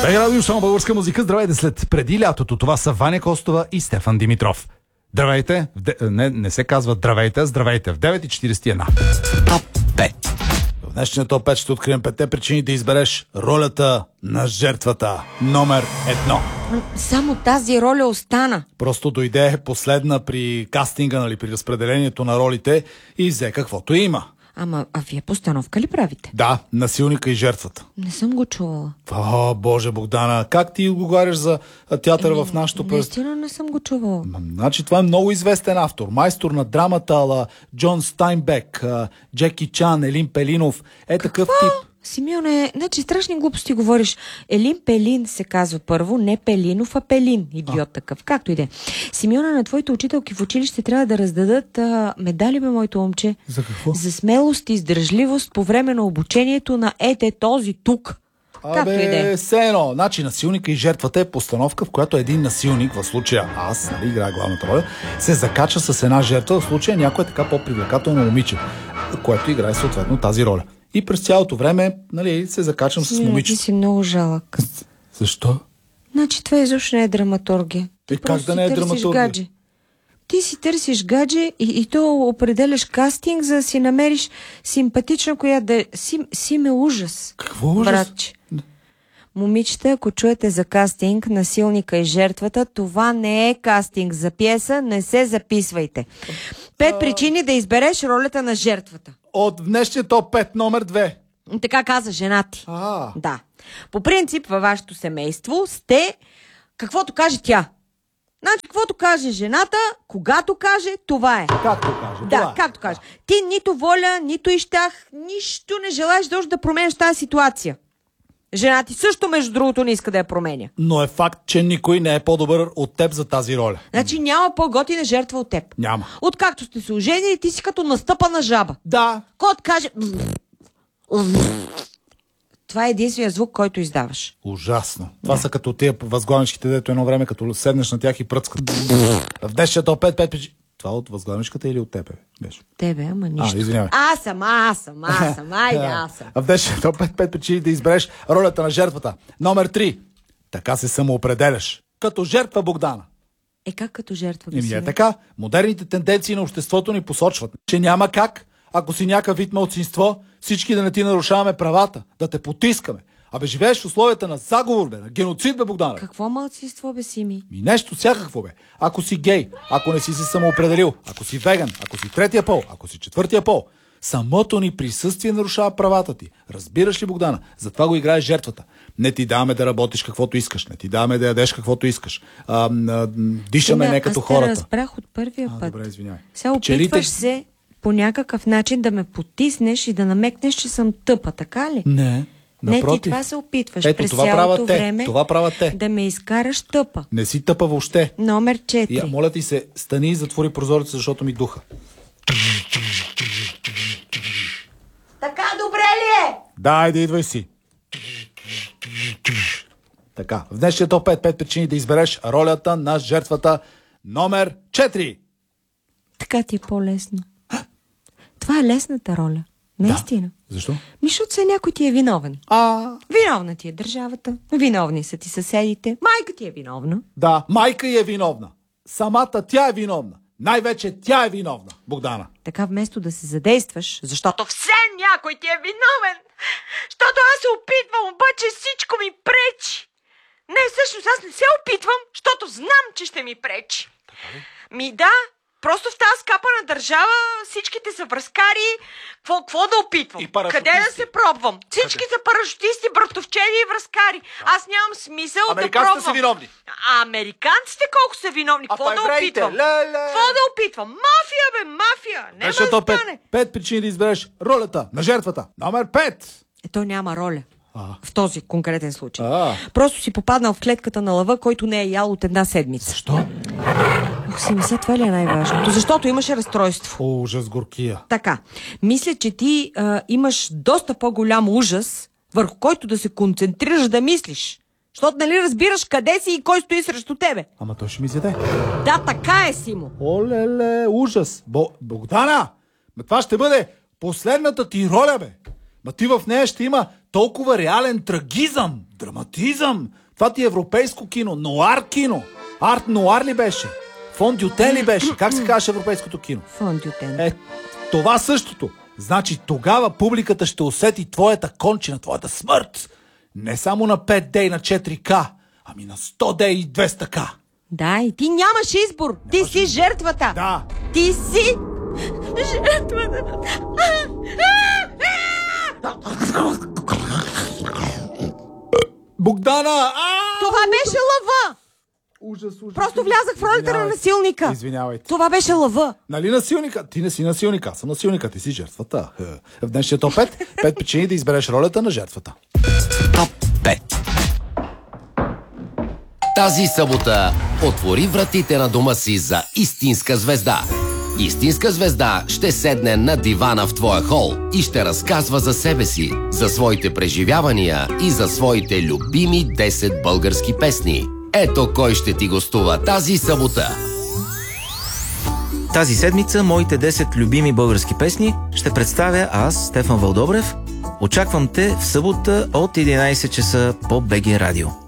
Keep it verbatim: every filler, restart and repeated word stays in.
Бега радио, само българска музика. Здравейте след преди лятото. Това са Ваня Костова и Стефан Димитров. Здравейте. Де... Не, не се казва здравейте, здравейте. В девет и четиридесет и една. Топ пет. В днешния топ пет ще открием петте причини да избереш ролята на жертвата. Номер едно. Само тази роля остана. Просто дойде последна при кастинга, нали, при разпределението на ролите и взе каквото има. Ама, а вие постановка ли правите? Да, насилника и жертвата. Не съм го чувала. О, Боже, Богдана, как ти говориш за театър в нашото пръст? Наистина не съм го чувала. Значи това е много известен автор. Майстор на драмата ала Джон Стайнбек, Джеки Чан, Елин Пелинов. Е такъв тип. Симеоне, значи страшни глупости говориш. Елин Пелин се казва първо, не Пелинов, а Пелин. Идиот а. такъв. Както и де. Симеоне, на твоите учителки в училище трябва да раздадат а, медали, бе, моето момче. За какво? За смелост и издръжливост по време на обучението на ете този тук. Абе, все едно. Значи насилника и жертвата е постановка, в която един насилник, в случая аз, нали, играя главната роля, се закача с една жертва, в случая някой е така по-привлекателно момиче, което играе съответно тази роля. И през цялото време, нали, се закачам с момичето. Ти си много жалък. Защо? Значи това изобщо не е драматургия. И как да не е драматургия? Гадже. Ти си търсиш гадже и, и то определяш кастинг, за да си намериш симпатична, която да... Си, си ме ужас. Какво ужас? Братче. Момичета, ако чуете за кастинг, насилника и жертвата, това не е кастинг за пиеса, не се записвайте. Пет а... причини да избереш ролята на жертвата. От днешния топ пет, номер две. Така каза жена ти. А. Да. По принцип, във вашето семейство сте каквото каже тя. Значи, каквото каже жената, когато каже, това е. Както каже. Да, това е. както каже. Ти нито воля, нито ищах, нищо не желаеш да, да променеш тази ситуация. Жена ти също, между другото, не иска да я променя. Но е факт, че никой не е по-добър от теб за тази роля. Значи няма по-готина жертва от теб. Няма. Откакто сте се оженили, ти си като настъпана жаба. Да. Кот каже... Това е единствения звук, който издаваш. Ужасно. Това да. са като тия възглавничките, дето едно време, като седнеш на тях и пръцкат. В днешния топ пет, пет причини... Това от възглавничката или от тебе? Беше? Тебе, ама нищо. А, извинявай. Аз съм, аз съм, аз съм, айде, аз съм. В днешния топ пет, пет причини да избереш ролята на жертвата. Номер три. Така се самоопределяш. Като жертва, Богдана. Е, как като жертва? Еми е така. Модерните тенденции на обществото ни посочват, че няма как, ако си някакъв вид малцинство, всички да не ти нарушаваме правата, да те потискаме. Абе, живееш в условията на заговор, бе, на геноцид, бе, Богдана. Какво малцинство, бе, Сими? И нещо всякакво, бе. Ако си гей, ако не си се самоопределил, ако си веган, ако си третия пол, ако си четвъртия пол, самото ни присъствие нарушава правата ти. Разбираш ли, Богдана? Затова го играеш жертвата. Не ти даваме да работиш каквото искаш, не ти даваме да ядеш каквото искаш. А, а, дишаме не като хората. Аз те разбрах от първия а, път. Добре, извинявай. Сега опитваш Пчелите... се по някакъв начин да ме потиснеш и да намекнеш, че съм тъпа, така ли? Не. Напротив. Не, ти това се опитваш. Ето, през това цялото правят те. време Това правят те. Да ме изкараш тъпа. Не си тъпа въобще. Номер четири. Я, моля ти се, стани и затвори прозореца, защото ми духа. Така добре ли е? Да, айде, идвай си. Така, в днешния топ пет, пет причини да избереш ролята на жертвата. Номер четири. Така ти е по-лесно. Това е лесната роля. Наистина. Да. Защо? Защото се някой ти е виновен. А... Виновна ти е държавата. Виновни са ти съседите. Майка ти е виновна. Да, майка й е виновна. Самата тя е виновна. Най-вече тя е виновна, Богдана. Така вместо да се задействаш, защото все някой ти е виновен. Защото аз се опитвам, обаче всичко ми пречи. Не, всъщност аз не се опитвам, защото знам, че ще ми пречи. Ми да, просто в тази скапана държава всичките са връзкари. Какво да опитвам? Къде да се пробвам? Всички Къде? са парашутисти, братовчеди и връзкари. Да. Аз нямам смисъл да пробвам. Американците са виновни. А американците колко са виновни? Какво да опитвам? Какво да опитвам? Мафия, бе, мафия! Не ме да стане. Пет причини да избереш ролята на жертвата. Номер пет. Ето няма роля. А. В този конкретен случай. А. Просто си попаднал в клетката на лъва, който не е ял от една седмица. Защо? Ох, си мисля, това ли е най-важното? Защото имаше разстройство. О, ужас, горкия. Така. Мисля, че ти а, имаш доста по-голям ужас, върху който да се концентрираш да мислиш. Защото нали разбираш къде си и кой стои срещу тебе. Ама той ще ми изяде. Да, така е, Симо. Олеле, ужас. Бо... Богдана, ма това ще бъде последната ти роля, бе. Ма ти в нея ще има толкова реален трагизъм, Драматизъм! Това ти е европейско кино, ноар кино. Арт ноар ли беше? Фондютен ли беше? Как се казваше европейското кино? Фондютен. Е, това същото. Значи тогава публиката ще усети твоята кончина, твоята смърт. Не само на пет дей на четири К, ами на сто дей и двеста К. Да, и ти нямаш избор. Ти Нямаш си избор. жертвата. Да. Ти си жертвата. Богдана! А! Това беше лъва. Ужас, ужас. Просто влязах в ролята на Извинявайте. насилника. Извинявайте. Това беше лъва. Нали насилника? Ти не си насилника, аз съм насилника, ти си жертвата. Е, В днешния топ пет, пет причини да избереш ролята на жертвата. Топ пет. Тази събота отвори вратите на дома си за истинска звезда. Истинска звезда ще седне на дивана в твоя хол и ще разказва за себе си, за своите преживявания и за своите любими десет български песни. Ето кой ще ти гостува тази събота. Тази седмица моите десет любими български песни ще представя аз, Стефан Вълдобрев. Очаквам те в събота от единайсет часа по БГ Радио.